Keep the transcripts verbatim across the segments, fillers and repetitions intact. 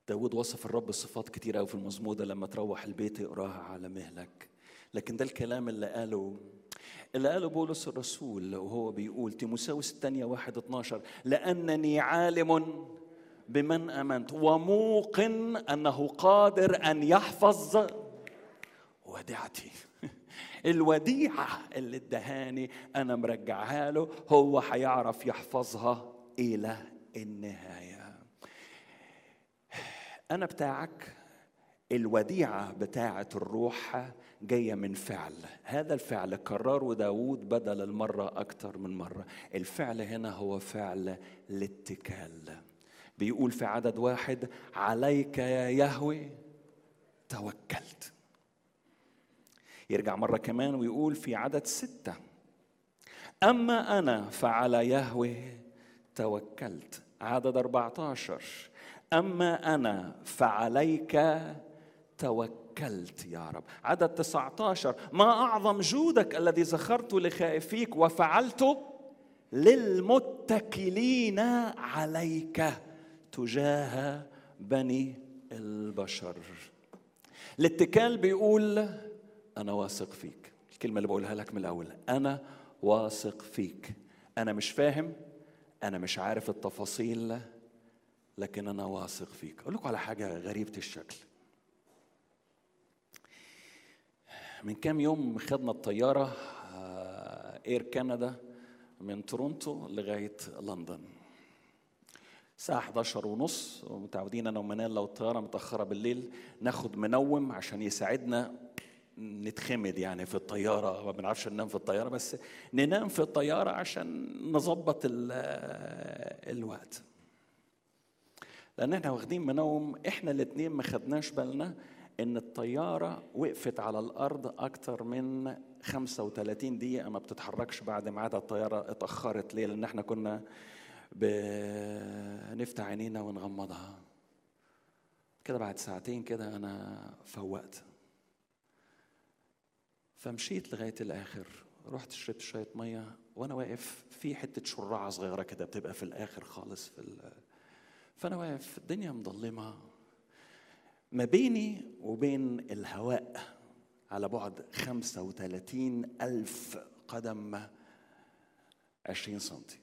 داود وصف الرب صفات كتيرة أوي في المزمور ده، لما تروح البيت اقراها على مهلك. لكن ده الكلام اللي قاله اللي قاله بولس الرسول وهو بيقول تيموثاوس الثانية واحد اتناشر: لأنني عالم بمن آمنت وموقن أنه قادر أن يحفظ وديعتي. الوديعة اللي ادهاني أنا مرجعها له، هو هيعرف يحفظها إلى النهاية. أنا بتاعك. الوديعة بتاعة الروح جاية من فعل، هذا الفعل كرره داود بدل المرة أكتر من مرة. الفعل هنا هو فعل الاتكال. بيقول في عدد واحد: عليك يا يهوه توكلت. يرجع مرة كمان ويقول في عدد ستة: أما أنا فعلى يهوه توكلت. عدد أربعة عشر: أما أنا فعليك توكلت يا رب. عدد تسعة عشر: ما أعظم جودك الذي زخرت لخائفيك وفعلت للمتكلين عليك تجاه بني البشر. الاتكال بيقول أنا واثق فيك. الكلمة اللي بقولها لك من الأول: أنا واثق فيك. أنا مش فاهم، أنا مش عارف التفاصيل، لكن أنا واثق فيك. أقول لكم على حاجة غريبة الشكل. من كام يوم خدنا الطيارة إير كندا من تورونتو لغاية لندن الساعة إحدى عشر ونص، ومتعودين أنا ومنال لو الطيارة متأخرة بالليل ناخد منوم عشان يساعدنا نتخمد يعني في الطيارة. ما بنعرفش ننام في الطيارة، بس ننام في الطيارة عشان نظبط الوقت، لأن احنا واخدين منوم. احنا الاتنين ما خدناش بالنا ان الطيارة وقفت على الأرض أكتر من خمسة وثلاثين دقيقة ما بتتحركش بعد ما عاد الطيارة اتأخرت. ليه؟ لأن احنا كنا بنفتح عينينا ونغمضها كده. بعد ساعتين كده أنا فوقت، فمشيت لغاية الآخر. رحت شربت شوية مية وأنا واقف في حتة شرعة صغيرة كده بتبقى في الآخر خالص في ال... فأنا واقف، الدنيا مظلمة، ما بيني وبين الهواء على بعد خمسة وثلاثين ألف قدم، عشرين سنتي.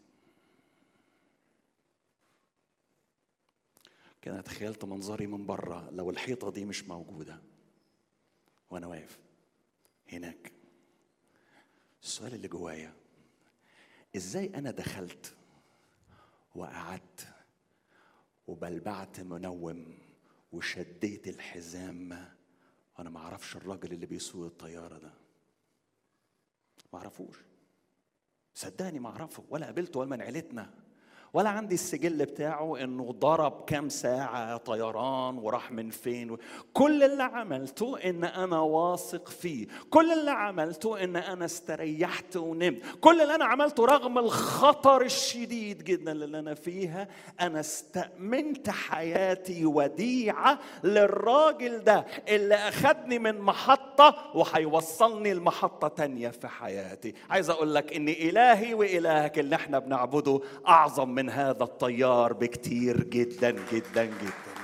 كده تخيلت منظري من بره لو الحيطة دي مش موجودة وأنا واقف هناك. السؤال اللي جوايا: إزاي أنا دخلت وقعدت وبلبعت منوم وشديت الحزام وانا ما اعرفش الراجل اللي بيسوق الطياره ده؟ ما اعرفوش، صدقني ما اعرفه، ولا قابلته ولا من عيلتنا، ولا عندي السجل بتاعه انه ضرب كام ساعه طيران وراح من فين. كل اللي عملته ان انا واثق فيه. كل اللي عملته ان انا استريحت ونمت. كل اللي انا عملته رغم الخطر الشديد جدا اللي انا فيها، انا استأمنت حياتي وديعة للراجل ده اللي اخدني من محطة وهيوصلني لمحطة تانية في حياتي. عايز اقول لك ان الهي والهك اللي احنا بنعبده اعظم من هذا الطيار بكتير جدا جدا جدا.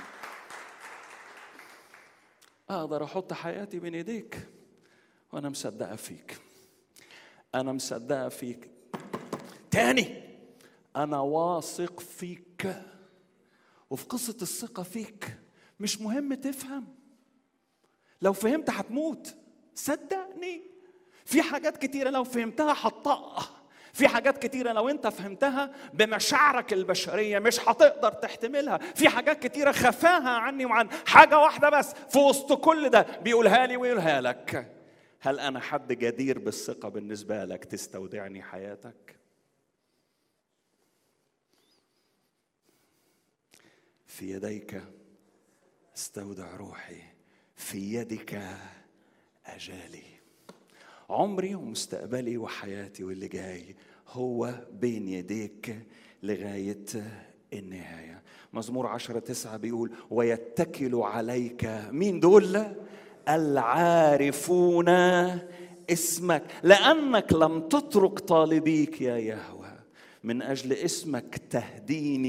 اقدر احط حياتي بين ايديك وانا مصدقه فيك. انا مصدقه فيك تاني، انا واثق فيك. وفي قصه الثقه فيك مش مهم تفهم، لو فهمت هتموت. صدقني في حاجات كتيره لو فهمتها هتطقها. في حاجات كتيرة لو انت فهمتها بمشاعرك البشرية مش هتقدر تحتملها. في حاجات كتيرة خفاها عني وعن حاجة واحدة بس في وسط كل ده بيقولها لي ويقولها لك: هل أنا حد جدير بالثقة بالنسبة لك تستودعني حياتك؟ في يديك استودع روحي، في يدك أجالي. عمري ومستقبلي وحياتي واللي جاي هو بين يديك لغاية النهاية. مزمور عشرة تسعة بيقول: ويتكل عليك مين دول؟ العارفون اسمك، لأنك لم تترك طالبيك يا يهوه، من أجل اسمك تهديني